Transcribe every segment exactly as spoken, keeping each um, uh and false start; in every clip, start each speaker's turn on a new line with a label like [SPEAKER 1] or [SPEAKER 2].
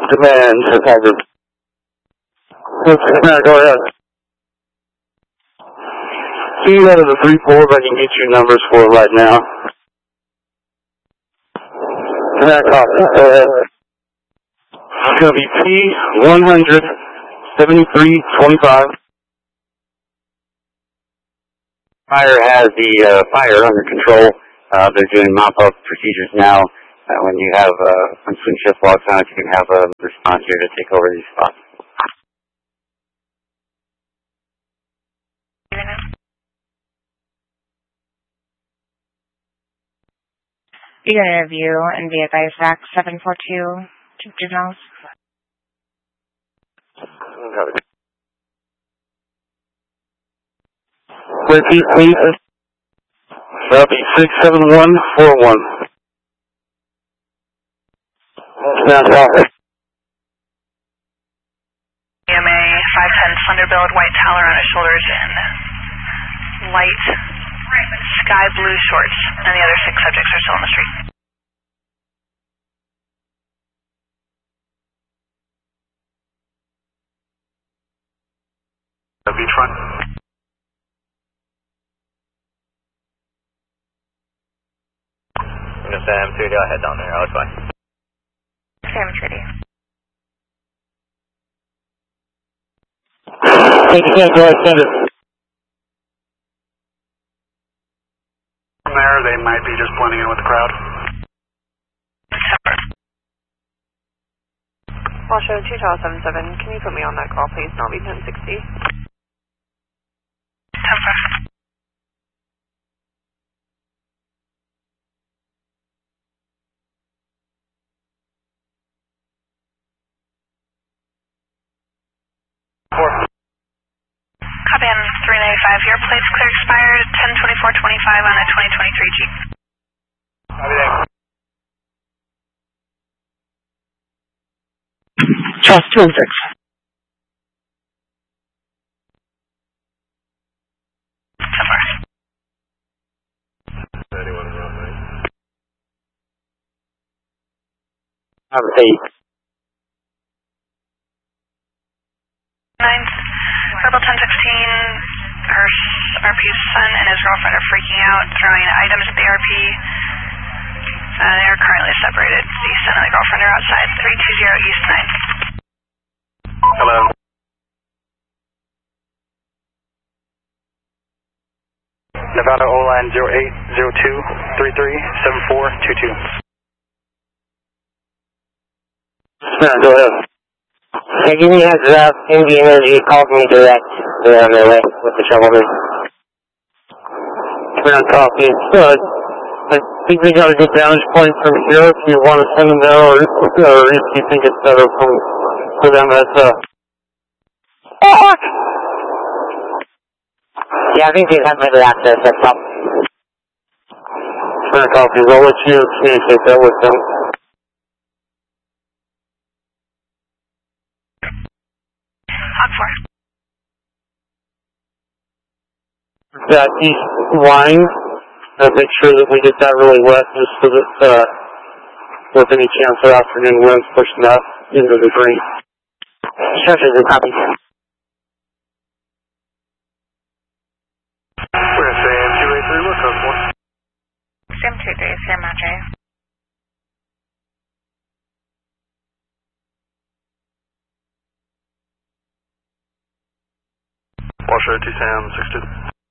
[SPEAKER 1] Demand, Tiger. Go ahead. Two out of the three fours, I can get you numbers for right now. Command copy. Go ahead. It's going to be P one hundred seventy-three twenty-five. Fire has the uh, fire under control. Uh, they're doing mop-up procedures now. Uh, when you have uh, when swing shift logs on, you can have a response here to take over these spots.
[SPEAKER 2] You're going to review and V F I S A C seven four two juveniles.
[SPEAKER 1] Repeat, please. That'll be six seven one four one. That's all.
[SPEAKER 3] E M A five ten Thunderbuild, white towel on his shoulders, and light sky blue shorts, and the other six subjects are still on the street.
[SPEAKER 4] Beachfront. I'm gonna say I'm two D, I'll head down there, I'll fine.
[SPEAKER 2] Sam Trinity.
[SPEAKER 1] Thank you, go ahead, send it.
[SPEAKER 4] From there, they might be just blending in with the crowd.
[SPEAKER 3] Washoe two Tower seven seven, can you put me on that call, please? And I'll be ten sixty. Copy on three ninety-five, your plate's clear expired ten twenty-four twenty-five on a twenty twenty-three Jeep.
[SPEAKER 4] Copy that.
[SPEAKER 1] Trust two and six.
[SPEAKER 4] Anyone around me?
[SPEAKER 1] Have eight.
[SPEAKER 3] Nine, Rebel ten sixteen, her R P's son and his girlfriend are freaking out, throwing items at the R P. Uh, they are currently separated. The son and the girlfriend are outside. three two zero East nine.
[SPEAKER 4] Hello. Nevada O-line zero eight zero two three three seven four two two.
[SPEAKER 1] Yeah, go ahead. Hey, give me a heads up. Envy Energy called me direct. They're on their way with the shovel. We're on copy. Good. I think we got a good vantage point from here if you want to send them there, or, or if you think it's better for, for them as a... Oh! Yeah, I think they have better access, that's all. We're on copy. We'll let you communicate that with them.
[SPEAKER 3] Hog four.
[SPEAKER 1] That east line, uh, make sure that we get that really wet just so that uh, with any chance of afternoon winds pushing that into the green. Structures are copy.
[SPEAKER 4] We're at Sam two eight three, what code for?
[SPEAKER 2] Sam two three, Sam Madre.
[SPEAKER 4] Washoe two Sam six two.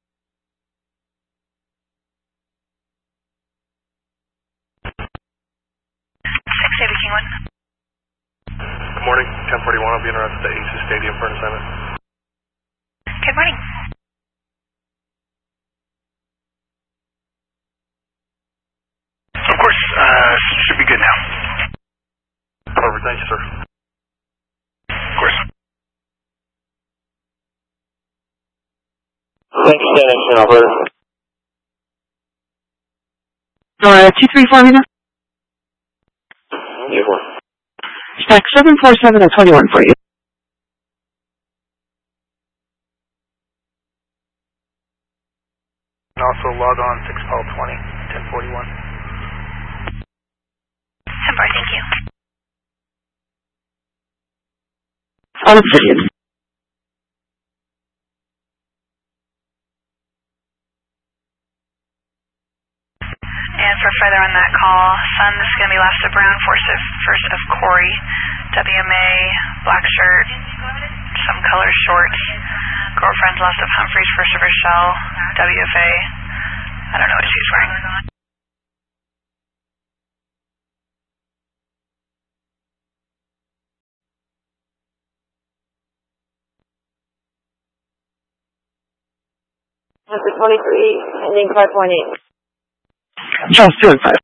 [SPEAKER 3] six David King one.
[SPEAKER 4] Good morning, ten forty-one, I'll be interrupted at A C Stadium for an assignment.
[SPEAKER 3] Good morning.
[SPEAKER 4] Of course, uh, should be good now. Perfect, thank you, sir. Of course.
[SPEAKER 1] Thanks, Dennis, Alberta.
[SPEAKER 5] Uh, two three four, Mina.
[SPEAKER 1] You were.
[SPEAKER 5] Stack seven four seven at twenty-one for you.
[SPEAKER 4] And also log on six Paul twenty, ten forty-one.
[SPEAKER 3] ten four, thank you.
[SPEAKER 5] All Obsidian.
[SPEAKER 3] And for further on that call, son, this is going to be last of Brown, first of, first of Corey, W M A, black shirt, some color shorts, girlfriend's last of Humphreys, first of Rochelle, W F A, I don't know what she's wearing.
[SPEAKER 6] Number twenty-three, ending five point eight.
[SPEAKER 5] Charles two and five.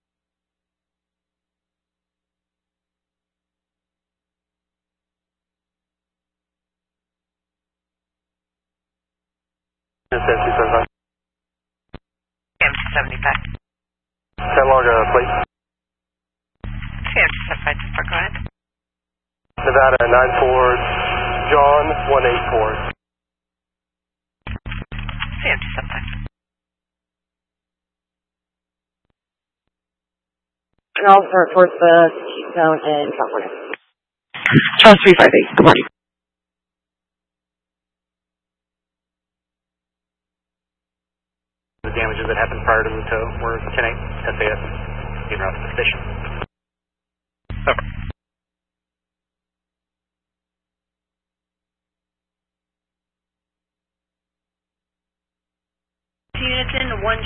[SPEAKER 3] seventy-five.
[SPEAKER 1] Catalog uh, plate.
[SPEAKER 3] C M seventy-five, go ahead.
[SPEAKER 1] Nevada nine four, John one eight four.
[SPEAKER 3] C M seventy-five.
[SPEAKER 6] And I'll report the zone in California.
[SPEAKER 5] Charles three five eight. Good morning.
[SPEAKER 4] The damages that happened prior to the tow were ten eight S A S en route to the station. Over.
[SPEAKER 3] Units in one